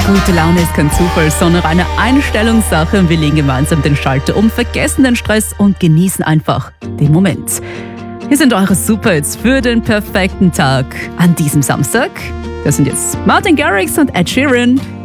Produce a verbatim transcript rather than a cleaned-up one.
Gute Laune ist kein Zufall, sondern eine Einstellungssache. Wir legen gemeinsam den Schalter um, vergessen den Stress und genießen einfach den Moment. Hier sind eure Superhits für den perfekten Tag an diesem Samstag. Das sind jetzt Martin Garrix und Ed Sheeran.